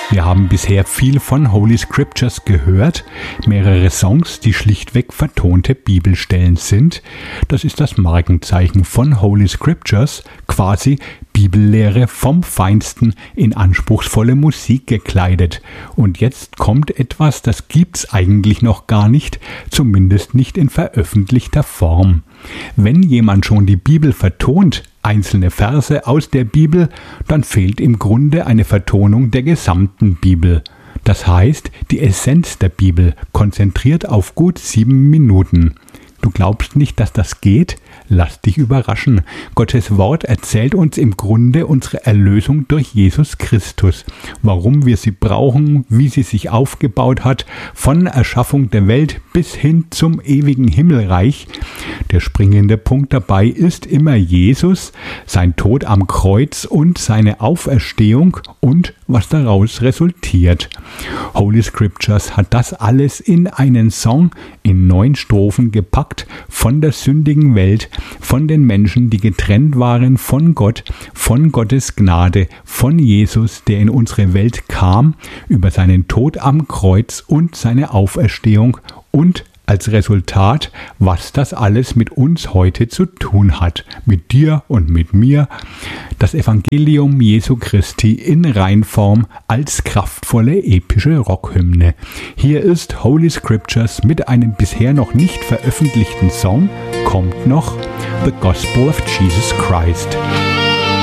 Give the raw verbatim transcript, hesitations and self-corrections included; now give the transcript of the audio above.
Wir haben bisher viel von Holy Scriptures gehört, mehrere Songs, die schlichtweg vertonte Bibelstellen sind. Das ist das Markenzeichen von Holy Scriptures, quasi Bibellehre vom Feinsten in anspruchsvolle Musik gekleidet. Und jetzt kommt etwas, das gibt's eigentlich noch gar nicht, zumindest nicht in veröffentlichter Form. Wenn jemand schon die Bibel vertont, einzelne Verse aus der Bibel, dann fehlt im Grunde eine Vertonung der gesamten Bibel. Das heißt, die Essenz der Bibel konzentriert auf gut sieben Minuten. Du glaubst nicht, dass das geht? Lass dich überraschen. Gottes Wort erzählt uns im Grunde unsere Erlösung durch Jesus Christus. Warum wir sie brauchen, wie sie sich aufgebaut hat, von Erschaffung der Welt bis hin zum ewigen Himmelreich. Der springende Punkt dabei ist immer Jesus, sein Tod am Kreuz und seine Auferstehung und was daraus resultiert. Holy Scriptures hat das alles in einen Song in neun Strophen gepackt, von der sündigen Welt, von den Menschen, die getrennt waren von Gott, von Gottes Gnade, von Jesus, der in unsere Welt kam, über seinen Tod am Kreuz und seine Auferstehung und als Resultat, was das alles mit uns heute zu tun hat, mit dir und mit mir. Das Evangelium Jesu Christi in Reinform als kraftvolle epische Rockhymne. Hier ist Holy Scriptures mit einem bisher noch nicht veröffentlichten Song, kommt noch The Gospel of Jesus Christ.